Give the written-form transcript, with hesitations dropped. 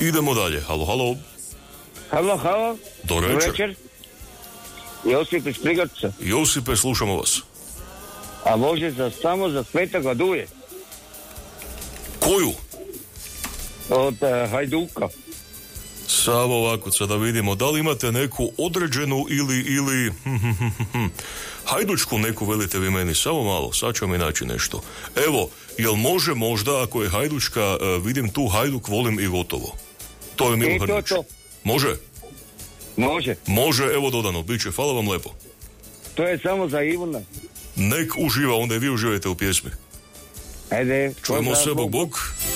Idemo dalje. Halo. Halo. Dobro večer. Josip iz Prigorca. Josipe, slušamo vas. A može samo za Svetoga Duje. Koju? Od Hajduka. Samo ovako, sad da vidimo, da li imate neku određenu ili hajdučku neku, velite vi meni, samo malo, sad ću mi naći nešto. Evo, jel može možda, ako je hajdučka, vidim tu Hajduk, volim i gotovo. To je Milo Hrnić. To. Može? Može, evo dodano, bit će, hvala vam lepo. To je samo za Ivuna. Nek uživa, onda i vi uživajte u pjesmi. Ajde. Čujemo se, bog.